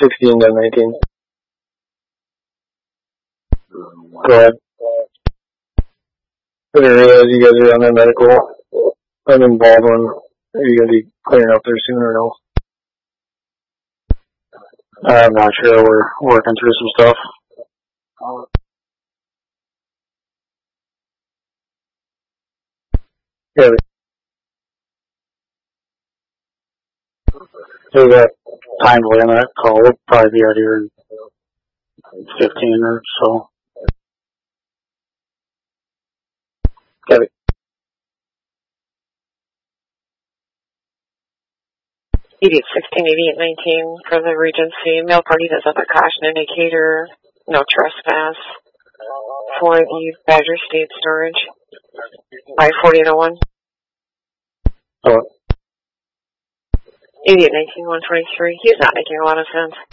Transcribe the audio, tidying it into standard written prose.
16 to 19. Go ahead. I didn't realize you guys are on that medical. I'm in Baldwin. Are you going to be clearing up there soon or no? I'm not sure. We're working through some stuff. Yeah. There's a time delay on that call. We'll probably be out here in 15 or so. Got it. 8816, 8819 for the Regency. Mail party does up a caution indicator. No trespass. For the Badger State Storage. By 4801. Oh. 8819, 123. He's not making a lot of sense.